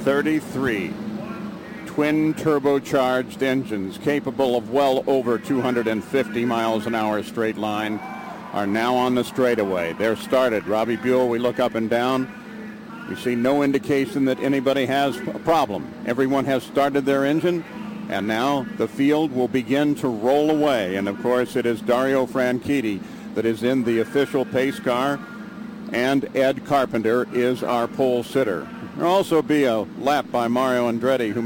33 twin turbocharged engines capable of well over 250 miles an hour straight line are now on the straightaway. They're started. Robbie Buell, we look up and down. We see no indication that anybody has a problem. Everyone has started their engine, and now the field will begin to roll away. And, of course, it is Dario Franchitti that is in the official pace car, and Ed Carpenter is our pole sitter. There'll also be a lap by Mario Andretti, who